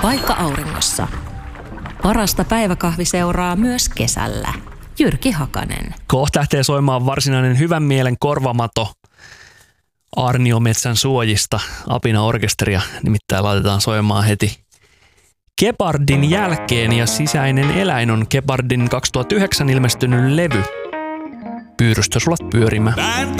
Paikka auringossa. Parasta päiväkahviseuraa myös kesällä. Jyrki Hakanen. Kohta lähtee soimaan varsinainen hyvän mielen korvamato Aarniometsän suojista. Apina-orkesteria nimittäin laitetaan soimaan heti Gepardin jälkeen, ja Sisäinen eläin on Gepardin 2009 ilmestynyt levy. Pyyrystö sulat pyörimään.